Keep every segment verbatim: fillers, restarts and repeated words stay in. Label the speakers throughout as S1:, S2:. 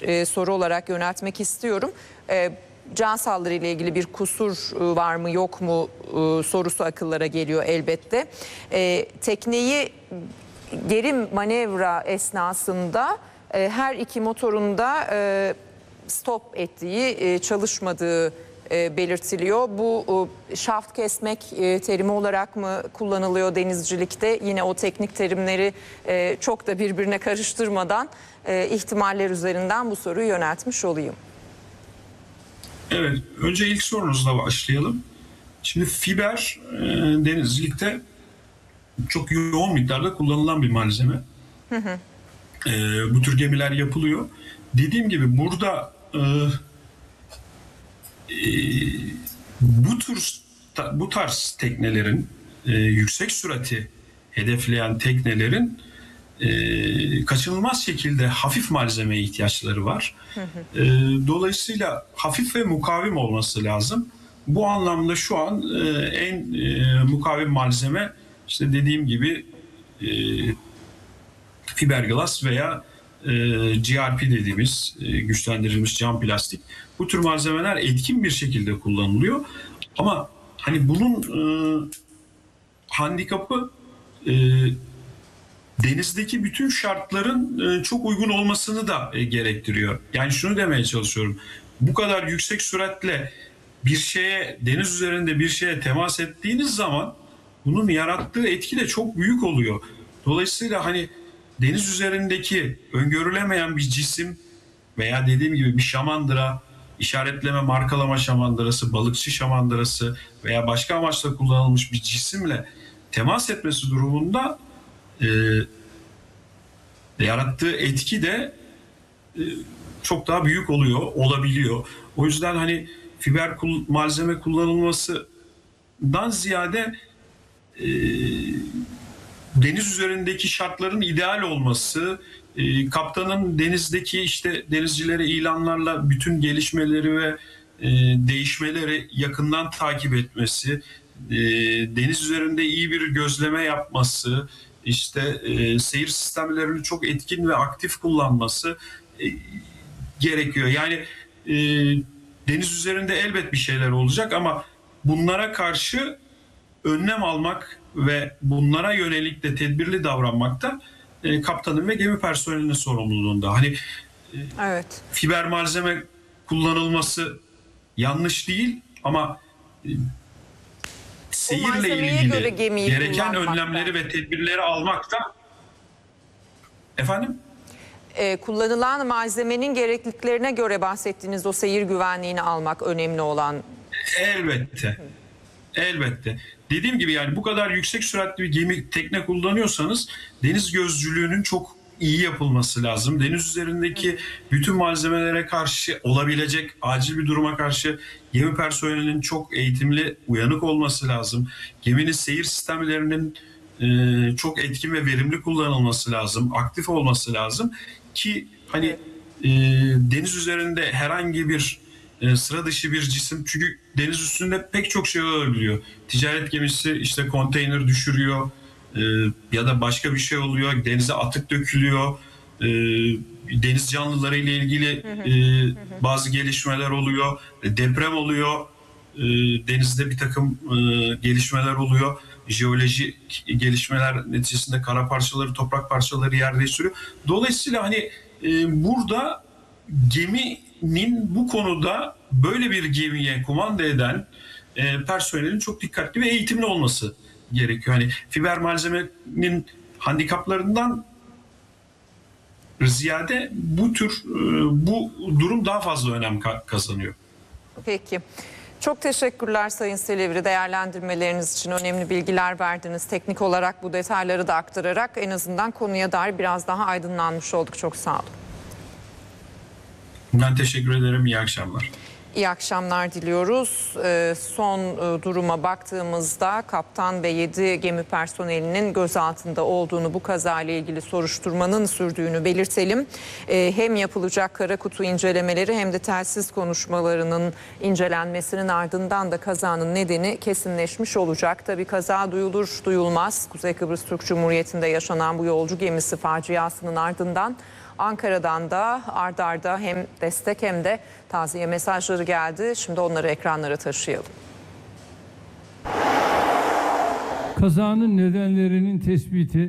S1: e, soru olarak yöneltmek istiyorum. E, can saldırı ile ilgili bir kusur e, var mı yok mu e, sorusu akıllara geliyor elbette. E, tekneyi geri manevra esnasında e, her iki motorunda e, stop ettiği, e, çalışmadığı e, belirtiliyor. Bu e, şaft kesmek e, terimi olarak mı kullanılıyor denizcilikte? Yine o teknik terimleri e, çok da birbirine karıştırmadan e, ihtimaller üzerinden bu soruyu yöneltmiş olayım.
S2: Evet, önce ilk sorunuzla başlayalım. Şimdi fiber e, denizcilikte çok yoğun miktarda kullanılan bir malzeme. Hı hı. E, bu tür gemiler yapılıyor. Dediğim gibi burada e, e, bu tür bu tarz teknelerin e, yüksek sürati hedefleyen teknelerin e, kaçınılmaz şekilde hafif malzemeye ihtiyaçları var. Hı hı. E, dolayısıyla hafif ve mukavim olması lazım. Bu anlamda şu an e, en e, mukavim malzeme işte dediğim gibi e, fiberglass veya e, G R P dediğimiz e, güçlendirilmiş cam plastik. Bu tür malzemeler etkin bir şekilde kullanılıyor. Ama hani bunun e, handikapı e, denizdeki bütün şartların e, çok uygun olmasını da e, gerektiriyor. Yani şunu demeye çalışıyorum. Bu kadar yüksek süratle bir şeye, deniz üzerinde bir şeye temas ettiğiniz zaman bunun yarattığı etki de çok büyük oluyor. Dolayısıyla hani deniz üzerindeki öngörülemeyen bir cisim veya dediğim gibi bir şamandıra, işaretleme, markalama şamandırası, balıkçı şamandırası veya başka amaçla kullanılmış bir cisimle temas etmesi durumunda e, yarattığı etki de e, çok daha büyük oluyor, olabiliyor. O yüzden hani fiber kul- malzeme kullanılmasından ziyade e, deniz üzerindeki şartların ideal olması, e, kaptanın denizdeki işte denizcilere ilanlarla bütün gelişmeleri ve e, değişmeleri yakından takip etmesi, e, deniz üzerinde iyi bir gözleme yapması, işte e, seyir sistemlerini çok etkin ve aktif kullanması e, gerekiyor. Yani e, deniz üzerinde elbet bir şeyler olacak ama bunlara karşı önlem almak ve bunlara yönelik de tedbirli davranmak da e, kaptanın ve gemi personelinin sorumluluğunda. Hani e,
S1: evet.
S2: Fiber malzeme kullanılması yanlış değil ama e, seyirle ilgili gereken önlemleri ve tedbirleri almak da efendim
S1: Ee, kullanılan malzemenin gerekliliklerine göre bahsettiğiniz o seyir güvenliğini almak önemli olan.
S2: Elbette. Elbette. Dediğim gibi yani bu kadar yüksek süratli bir gemi, tekne kullanıyorsanız deniz gözcülüğünün çok iyi yapılması lazım. Deniz üzerindeki bütün malzemelere karşı olabilecek acil bir duruma karşı gemi personelinin çok eğitimli, uyanık olması lazım. Geminin seyir sistemlerinin e, çok etkin ve verimli kullanılması lazım. Aktif olması lazım ki hani e, deniz üzerinde herhangi bir e, sıra dışı bir cisim, çünkü deniz üstünde pek çok şey olabiliyor. Ticaret gemisi işte konteyner düşürüyor e, ya da başka bir şey oluyor. Denize atık dökülüyor. E, deniz canlıları ile ilgili e, bazı gelişmeler oluyor. E, deprem oluyor. E, denizde bir takım e, gelişmeler oluyor. Jeolojik gelişmeler neticesinde kara parçaları, toprak parçaları yer değiştiriyor. Dolayısıyla hani e, burada geminin bu konuda böyle bir gemiye kumanda eden e, personelin çok dikkatli ve eğitimli olması gerekiyor. Hani fiber malzemenin handikaplarından ziyade bu tür e, bu durum daha fazla önem kazanıyor.
S1: Peki. Çok teşekkürler Sayın Silivri, değerlendirmeleriniz için önemli bilgiler verdiniz. Teknik olarak bu detayları da aktararak en azından konuya dair biraz daha aydınlanmış olduk. Çok sağ olun.
S2: Ben teşekkür ederim. İyi akşamlar.
S1: İyi akşamlar diliyoruz. Ee, son e, duruma baktığımızda kaptan ve yedi gemi personelinin gözaltında olduğunu, bu kazayla ilgili soruşturmanın sürdüğünü belirtelim. Ee, hem yapılacak kara kutu incelemeleri hem de telsiz konuşmalarının incelenmesinin ardından da kazanın nedeni kesinleşmiş olacak. Tabii kaza duyulur duyulmaz Kuzey Kıbrıs Türk Cumhuriyeti'nde yaşanan bu yolcu gemisi faciasının ardından Ankara'dan da ard arda hem destek hem de taziye mesajları geldi. Şimdi onları ekranlara taşıyalım.
S3: Kazanın nedenlerinin tespiti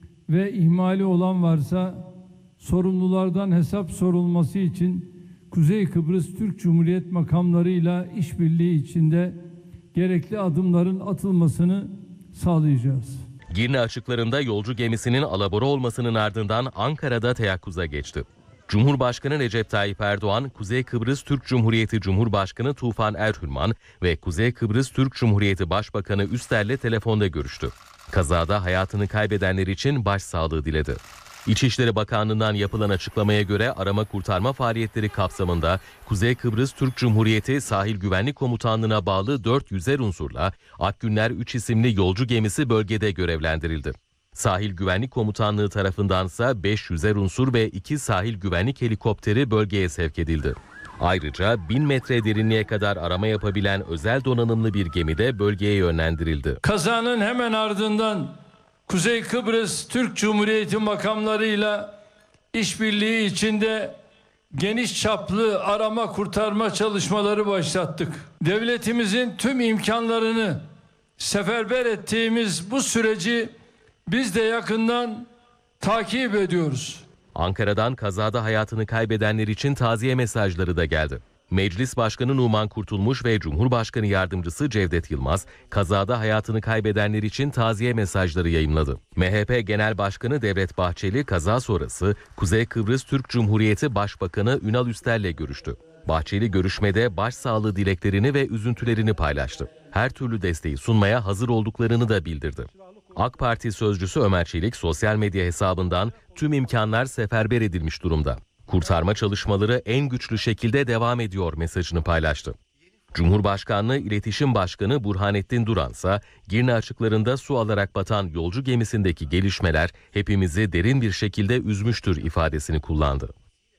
S3: ve ihmali olan varsa sorumlulardan hesap sorulması için Kuzey Kıbrıs Türk Cumhuriyet makamlarıyla işbirliği içinde gerekli adımların atılmasını sağlayacağız.
S4: Girne açıklarında yolcu gemisinin alabora olmasının ardından Ankara'da teyakkuza geçti. Cumhurbaşkanı Recep Tayyip Erdoğan, Kuzey Kıbrıs Türk Cumhuriyeti Cumhurbaşkanı Tufan Erhürman ve Kuzey Kıbrıs Türk Cumhuriyeti Başbakanı Üster'le telefonda görüştü. Kazada hayatını kaybedenler için başsağlığı diledi. İçişleri Bakanlığı'ndan yapılan açıklamaya göre arama kurtarma faaliyetleri kapsamında Kuzey Kıbrıs Türk Cumhuriyeti Sahil Güvenlik Komutanlığı'na bağlı dört yüzer unsurla Akgünler üç isimli yolcu gemisi bölgede görevlendirildi. Sahil Güvenlik Komutanlığı tarafındansa beş yüzer unsur ve iki sahil güvenlik helikopteri bölgeye sevk edildi. Ayrıca bin metre derinliğe kadar arama yapabilen özel donanımlı bir gemi de bölgeye yönlendirildi.
S3: Kazanın hemen ardından Kuzey Kıbrıs Türk Cumhuriyeti makamlarıyla işbirliği içinde geniş çaplı arama kurtarma çalışmaları başlattık. Devletimizin tüm imkanlarını seferber ettiğimiz bu süreci biz de yakından takip ediyoruz.
S4: Ankara'dan kazada hayatını kaybedenler için taziye mesajları da geldi. Meclis Başkanı Numan Kurtulmuş ve Cumhurbaşkanı Yardımcısı Cevdet Yılmaz, kazada hayatını kaybedenler için taziye mesajları yayımladı. M H P Genel Başkanı Devlet Bahçeli kaza sonrası Kuzey Kıbrıs Türk Cumhuriyeti Başbakanı Ünal Üster'le görüştü. Bahçeli görüşmede başsağlığı dileklerini ve üzüntülerini paylaştı. Her türlü desteği sunmaya hazır olduklarını da bildirdi. AK Parti sözcüsü Ömer Çelik sosyal medya hesabından tüm imkanlar seferber edilmiş durumda. Kurtarma çalışmaları en güçlü şekilde devam ediyor mesajını paylaştı. Cumhurbaşkanlığı İletişim Başkanı Burhanettin Duran ise Girne açıklarında su alarak batan yolcu gemisindeki gelişmeler hepimizi derin bir şekilde üzmüştür ifadesini kullandı.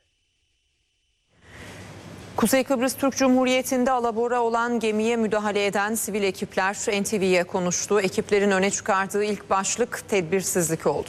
S1: Kuzey Kıbrıs Türk Cumhuriyeti'nde alabora olan gemiye müdahale eden sivil ekipler N T V'ye konuştu. Ekiplerin öne çıkardığı ilk başlık tedbirsizlik oldu.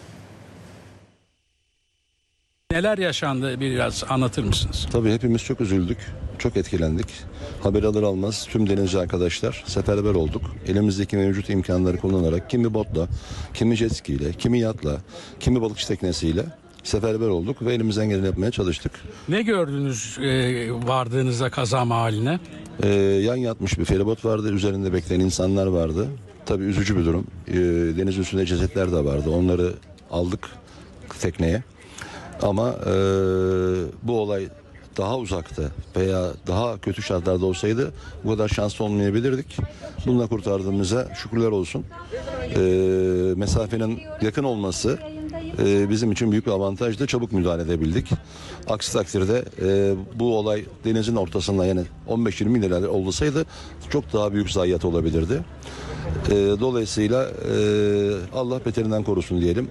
S5: Neler yaşandı biraz anlatır mısınız?
S6: Tabii hepimiz çok üzüldük, çok etkilendik. Haber alır almaz tüm denizci arkadaşlar seferber olduk. Elimizdeki mevcut imkanları kullanarak kimi botla, kimi jet ski ile, kimi yatla, kimi balıkçı teknesiyle seferber olduk ve elimizden geleni yapmaya çalıştık.
S5: Ne gördünüz e, vardığınızda kaza mahalline?
S6: Ee, yan yatmış bir feribot vardı, üzerinde bekleyen insanlar vardı. Tabii üzücü bir durum. Ee, deniz üstünde cesetler de vardı, onları aldık tekneye. Ama e, bu olay daha uzakta veya daha kötü şartlarda olsaydı bu kadar şanslı olmayabilirdik. Bununla kurtardığımıza şükürler olsun. E, mesafenin yakın olması e, bizim için büyük bir avantajdı. Çabuk müdahale edebildik. Aksi takdirde e, bu olay denizin ortasında yani on beş yirmi mil olsaydı çok daha büyük zayiat olabilirdi. E, dolayısıyla e, Allah beterinden korusun diyelim.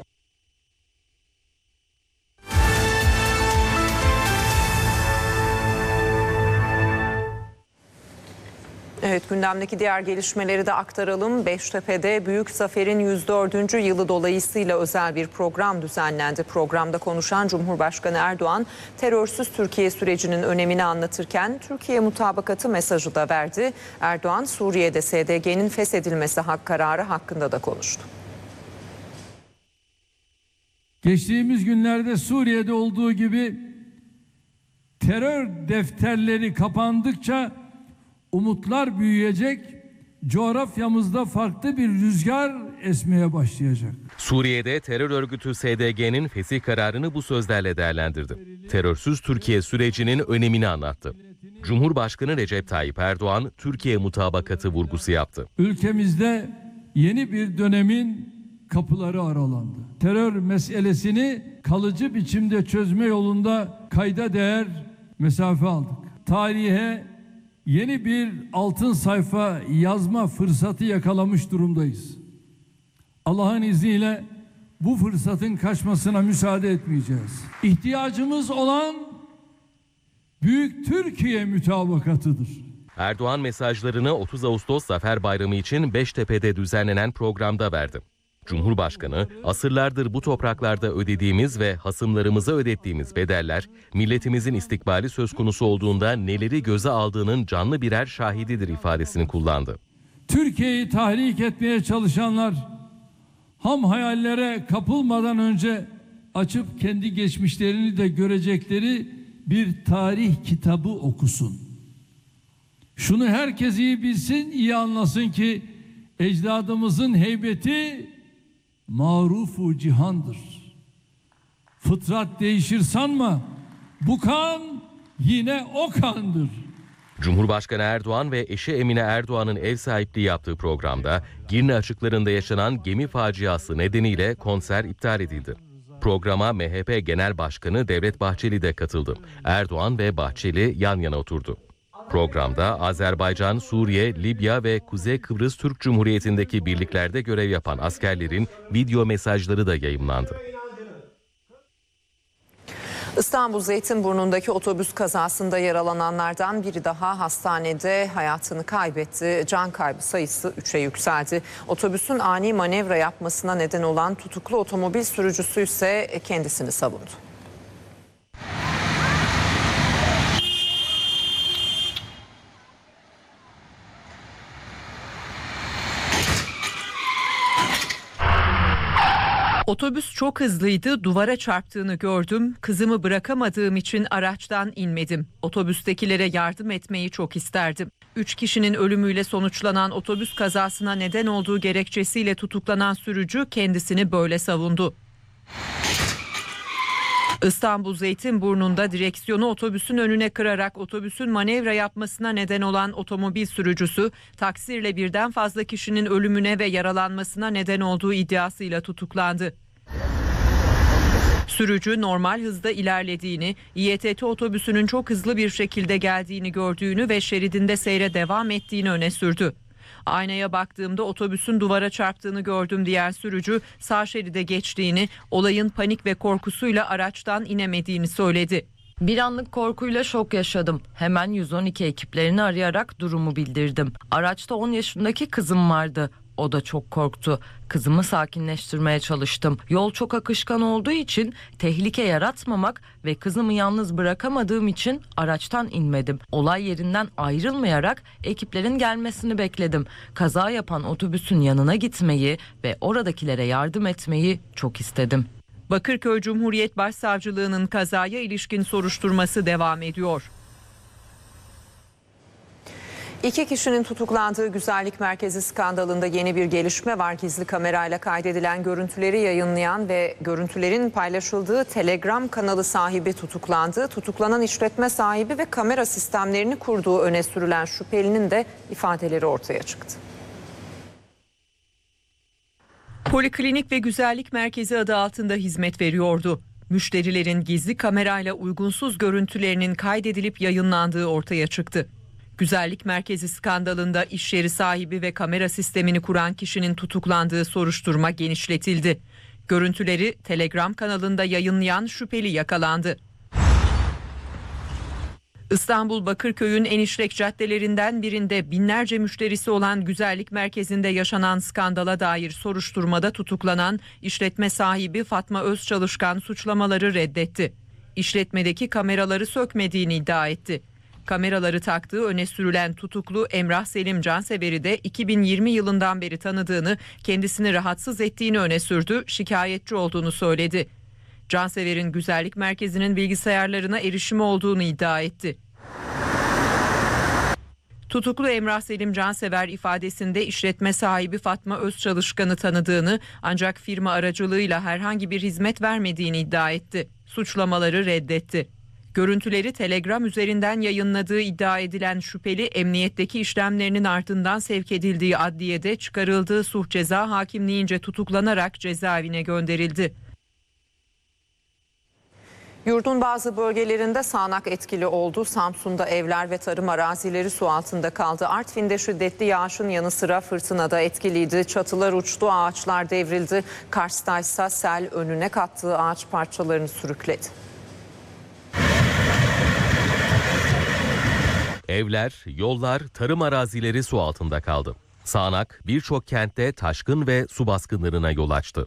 S1: Evet, gündemdeki diğer gelişmeleri de aktaralım. Beştepe'de Büyük Zafer'in yüz dördüncü yılı dolayısıyla özel bir program düzenlendi. Programda konuşan Cumhurbaşkanı Erdoğan, terörsüz Türkiye sürecinin önemini anlatırken Türkiye mutabakatı mesajı da verdi. Erdoğan, Suriye'de S D G'nin feshedilmesi hak kararı hakkında da konuştu.
S3: Geçtiğimiz günlerde Suriye'de olduğu gibi terör defterleri kapandıkça umutlar büyüyecek, coğrafyamızda farklı bir rüzgar esmeye başlayacak.
S4: Suriye'de terör örgütü S D G'nin fesih kararını bu sözlerle değerlendirdi. Terörsüz Türkiye sürecinin önemini anlattı. Cumhurbaşkanı Recep Tayyip Erdoğan, Türkiye mutabakatı vurgusu yaptı.
S3: Ülkemizde yeni bir dönemin kapıları aralandı. Terör meselesini kalıcı biçimde çözme yolunda kayda değer mesafe aldık. Tarihe yeni bir altın sayfa yazma fırsatı yakalamış durumdayız. Allah'ın izniyle bu fırsatın kaçmasına müsaade etmeyeceğiz. İhtiyacımız olan Büyük Türkiye mutabakatıdır.
S4: Erdoğan mesajlarını otuz Ağustos Zafer Bayramı için Beştepe'de düzenlenen programda verdi. Cumhurbaşkanı, asırlardır bu topraklarda ödediğimiz ve hasımlarımıza ödettiğimiz bedeller, milletimizin istikbali söz konusu olduğunda neleri göze aldığının canlı birer şahididir ifadesini kullandı.
S3: Türkiye'yi tahrik etmeye çalışanlar ham hayallere kapılmadan önce açıp kendi geçmişlerini de görecekleri bir tarih kitabı okusun. Şunu herkes iyi bilsin, iyi anlasın ki ecdadımızın heybeti marufu cihandır. Fıtrat değişir sanma, bu kan yine o kandır.
S4: Cumhurbaşkanı Erdoğan ve eşi Emine Erdoğan'ın ev sahipliği yaptığı programda Girne açıklarında yaşanan gemi faciası nedeniyle konser iptal edildi. Programa M H P Genel Başkanı Devlet Bahçeli de katıldı. Erdoğan ve Bahçeli yan yana oturdu. Programda Azerbaycan, Suriye, Libya ve Kuzey Kıbrıs Türk Cumhuriyeti'ndeki birliklerde görev yapan askerlerin video mesajları da yayımlandı.
S1: İstanbul Zeytinburnu'ndaki otobüs kazasında yaralananlardan biri daha hastanede hayatını kaybetti. Can kaybı sayısı üçe yükseldi. Otobüsün ani manevra yapmasına neden olan tutuklu otomobil sürücüsü ise kendisini savundu. Otobüs çok hızlıydı, duvara çarptığını gördüm. Kızımı bırakamadığım için araçtan inmedim. Otobüstekilere yardım etmeyi çok isterdim. Üç kişinin ölümüyle sonuçlanan otobüs kazasına neden olduğu gerekçesiyle tutuklanan sürücü kendisini böyle savundu. İstanbul Zeytinburnu'nda direksiyonu otobüsün önüne kırarak otobüsün manevra yapmasına neden olan otomobil sürücüsü, taksirle birden fazla kişinin ölümüne ve yaralanmasına neden olduğu iddiasıyla tutuklandı. Sürücü normal hızda ilerlediğini, İETT otobüsünün çok hızlı bir şekilde geldiğini gördüğünü ve şeridinde seyre devam ettiğini öne sürdü. Aynaya baktığımda otobüsün duvara çarptığını gördüm diyen sürücü sağ şeride geçtiğini, olayın panik ve korkusuyla araçtan inemediğini söyledi.
S7: Bir anlık korkuyla şok yaşadım. Hemen yüz on iki ekiplerini arayarak durumu bildirdim. Araçta on yaşındaki kızım vardı. O da çok korktu. Kızımı sakinleştirmeye çalıştım. Yol çok akışkan olduğu için tehlike yaratmamak ve kızımı yalnız bırakamadığım için araçtan inmedim. Olay yerinden ayrılmayarak ekiplerin gelmesini bekledim. Kaza yapan otobüsün yanına gitmeyi ve oradakilere yardım etmeyi çok istedim.
S1: Bakırköy Cumhuriyet Başsavcılığı'nın kazaya ilişkin soruşturması devam ediyor. İki kişinin tutuklandığı güzellik merkezi skandalında yeni bir gelişme var. Gizli kamerayla kaydedilen görüntüleri yayınlayan ve görüntülerin paylaşıldığı Telegram kanalı sahibi tutuklandı. Tutuklanan işletme sahibi ve kamera sistemlerini kurduğu öne sürülen şüphelinin de ifadeleri ortaya çıktı. Poliklinik ve güzellik merkezi adı altında hizmet veriyordu. Müşterilerin gizli kamerayla uygunsuz görüntülerinin kaydedilip yayınlandığı ortaya çıktı. Güzellik merkezi skandalında iş yeri sahibi ve kamera sistemini kuran kişinin tutuklandığı soruşturma genişletildi. Görüntüleri Telegram kanalında yayınlayan şüpheli yakalandı. İstanbul Bakırköy'ün en işlek caddelerinden birinde binlerce müşterisi olan güzellik merkezinde yaşanan skandala dair soruşturmada tutuklanan işletme sahibi Fatma Özçalışkan suçlamaları reddetti. İşletmedeki kameraları sökmediğini iddia etti. Kameraları taktığı öne sürülen tutuklu Emrah Selim Cansever'i de iki bin yirmi yılından beri tanıdığını, kendisini rahatsız ettiğini öne sürdü, şikayetçi olduğunu söyledi. Cansever'in güzellik merkezinin bilgisayarlarına erişimi olduğunu iddia etti. Tutuklu Emrah Selim Cansever ifadesinde işletme sahibi Fatma Özçalışkan'ı tanıdığını, ancak firma aracılığıyla herhangi bir hizmet vermediğini iddia etti. Suçlamaları reddetti. Görüntüleri Telegram üzerinden yayınladığı iddia edilen şüpheli emniyetteki işlemlerinin ardından sevk edildiği adliyede çıkarıldığı suç ceza hakimliğince tutuklanarak cezaevine gönderildi. Yurdun bazı bölgelerinde sağanak etkili oldu. Samsun'da evler ve tarım arazileri su altında kaldı. Artvin'de şiddetli yağışın yanı sıra fırtına da etkiliydi. Çatılar uçtu, ağaçlar devrildi. Kars'taysa sel önüne kattığı ağaç parçalarını sürükledi.
S4: Evler, yollar, tarım arazileri su altında kaldı. Sağanak birçok kentte taşkın ve su baskınlarına yol açtı.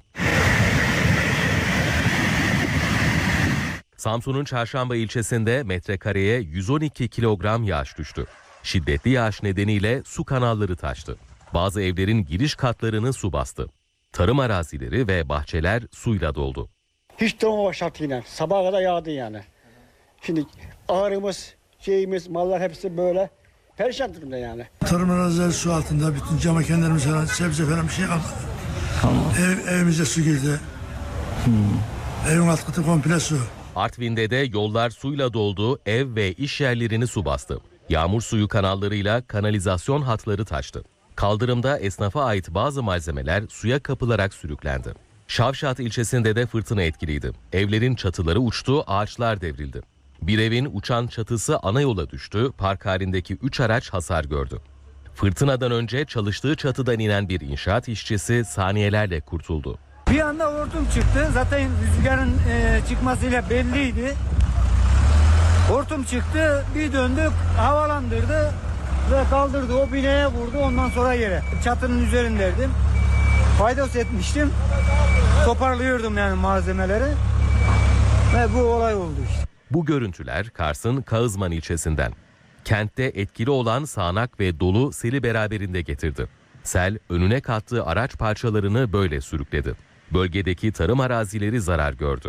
S4: Samsun'un Çarşamba ilçesinde metrekareye yüz on iki kilogram yağış düştü. Şiddetli yağış nedeniyle su kanalları taştı. Bazı evlerin giriş katlarını su bastı. Tarım arazileri ve bahçeler suyla doldu.
S8: Hiç durma şartıyla sabaha kadar yağdı yani. Şimdi ağrımız, şeyimiz, mallar hepsi böyle perişan durumda yani.
S9: Tarım arazileri su altında, bütün cam mekanlarımız falan, sebze falan bir şey kalmadı. Ev, evimize su girdi. Hmm. Evin alt katı komple su.
S4: Artvin'de de yollar suyla doldu, ev ve iş yerlerini su bastı. Yağmur suyu kanallarıyla kanalizasyon hatları taştı. Kaldırımda esnafa ait bazı malzemeler suya kapılarak sürüklendi. Şavşat ilçesinde de fırtına etkiliydi. Evlerin çatıları uçtu, ağaçlar devrildi. Bir evin uçan çatısı ana yola düştü, park halindeki üç araç hasar gördü. Fırtınadan önce çalıştığı çatıdan inen bir inşaat işçisi saniyelerle kurtuldu.
S10: Bir anda hortum çıktı. Zaten rüzgarın e, çıkmasıyla belliydi. Hortum çıktı, bir döndük, havalandırdı ve kaldırdı. O binaya vurdu, ondan sonra yere. Çatının üzerindeydim. Paydos etmiştim. Toparlıyordum yani malzemeleri. Ve bu olay oldu işte.
S4: Bu görüntüler Kars'ın Kağızman ilçesinden. Kentte etkili olan sağanak ve dolu seli beraberinde getirdi. Sel önüne kattığı araç parçalarını böyle sürükledi. Bölgedeki tarım arazileri zarar gördü.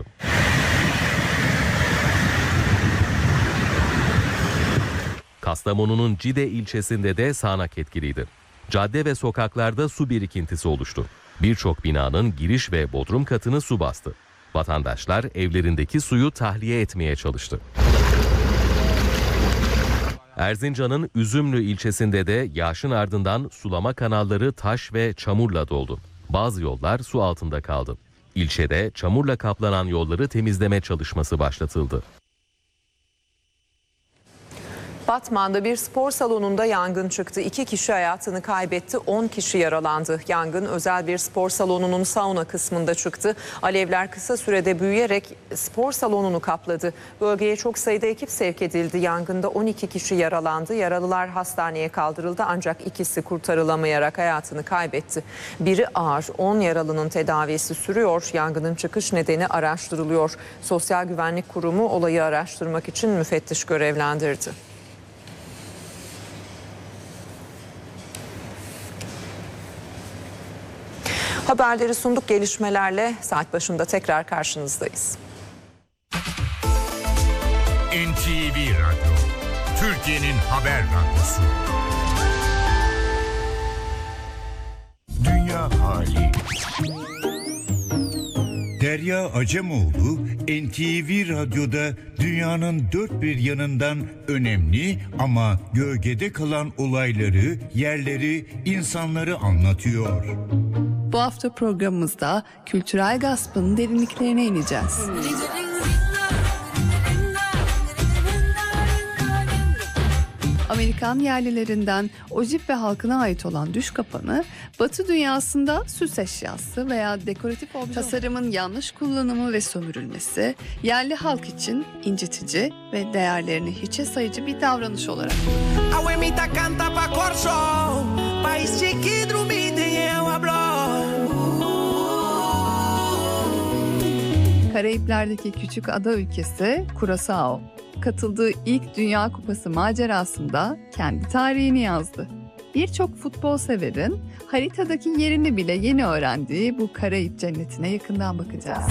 S4: Kastamonu'nun Cide ilçesinde de sağanak etkiliydi. Cadde ve sokaklarda su birikintisi oluştu. Birçok binanın giriş ve bodrum katını su bastı. Vatandaşlar evlerindeki suyu tahliye etmeye çalıştı. Erzincan'ın Üzümlü ilçesinde de yağışın ardından sulama kanalları taş ve çamurla doldu. Bazı yollar su altında kaldı. İlçede çamurla kaplanan yolları temizleme çalışması başlatıldı.
S1: Batman'da bir spor salonunda yangın çıktı. İki kişi hayatını kaybetti, on kişi yaralandı. Yangın özel bir spor salonunun sauna kısmında çıktı. Alevler kısa sürede büyüyerek spor salonunu kapladı. Bölgeye çok sayıda ekip sevk edildi. Yangında on iki kişi yaralandı. Yaralılar hastaneye kaldırıldı ancak ikisi kurtarılamayarak hayatını kaybetti. Biri ağır, on yaralının tedavisi sürüyor. Yangının çıkış nedeni araştırılıyor. Sosyal Güvenlik Kurumu olayı araştırmak için müfettiş görevlendirdi. Haberleri sunduk, gelişmelerle saat başında tekrar karşınızdayız.
S11: N T V Radyo, Türkiye'nin haber radyosu. Dünya hali. Derya Acemoğlu, N T V Radyo'da dünyanın dört bir yanından önemli ama gölgede kalan olayları, yerleri, insanları anlatıyor.
S12: Bu hafta programımızda kültürel gaspın derinliklerine ineceğiz. Amerikan yerlilerinden Ojibwe halkına ait olan düş kapanı, Batı dünyasında süs eşyası veya dekoratif obje tasarımın yanlış kullanımı ve sömürülmesi, yerli halk için incitici ve değerlerini hiçe sayıcı bir davranış olarak Karayipler'deki küçük ada ülkesi Curaçao, katıldığı ilk Dünya Kupası macerasında kendi tarihini yazdı. Birçok futbol severin haritadaki yerini bile yeni öğrendiği bu Karayip cennetine yakından bakacağız.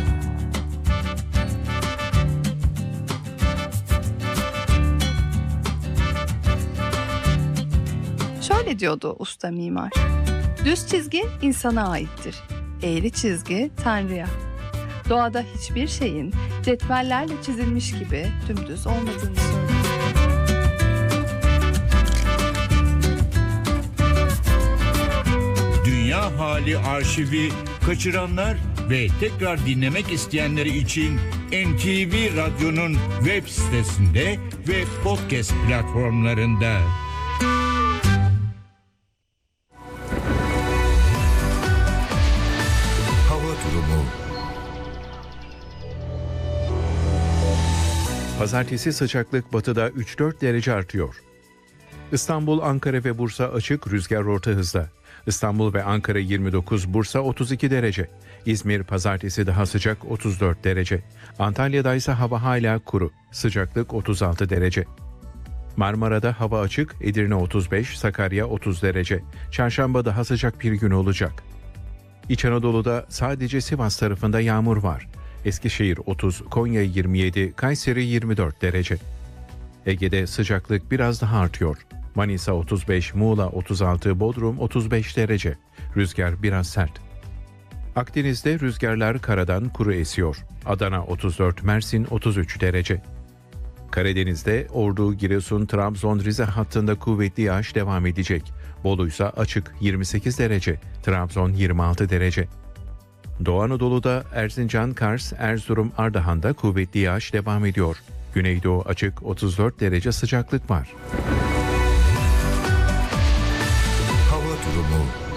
S12: Şöyle diyordu usta mimar: düz çizgi insana aittir, eğri çizgi Tanrı'ya. Doğada hiçbir şeyin cetvellerle çizilmiş gibi dümdüz olmadığını söylüyor.
S11: Dünya Hali arşivi kaçıranlar ve tekrar dinlemek isteyenleri için N T V Radyo'nun web sitesinde ve podcast platformlarında. Hava durumu.
S13: Pazartesi sıcaklık batıda üç dört derece artıyor. İstanbul, Ankara ve Bursa açık, rüzgar orta hızda. İstanbul ve Ankara yirmi dokuz, Bursa otuz iki derece. İzmir pazartesi daha sıcak otuz dört derece. Antalya'da ise hava hala kuru, sıcaklık otuz altı derece. Marmara'da hava açık, Edirne otuz beş, Sakarya otuz derece. Çarşamba daha sıcak bir gün olacak. İç Anadolu'da sadece Sivas tarafında yağmur var. Eskişehir otuz, Konya yirmi yedi, Kayseri yirmi dört derece. Ege'de sıcaklık biraz daha artıyor. Manisa otuz beş, Muğla otuz altı, Bodrum otuz beş derece. Rüzgar biraz sert. Akdeniz'de rüzgarlar karadan kuru esiyor. Adana otuz dört, Mersin otuz üç derece. Karadeniz'de Ordu, Giresun, Trabzon, Rize hattında kuvvetli yağış devam edecek. Bolu ise açık yirmi sekiz derece, Trabzon yirmi altı derece. Doğu Anadolu'da Erzincan, Kars, Erzurum, Ardahan'da kuvvetli yağış devam ediyor. Güneydoğu açık otuz dört derece sıcaklık var.
S11: Hava durumu.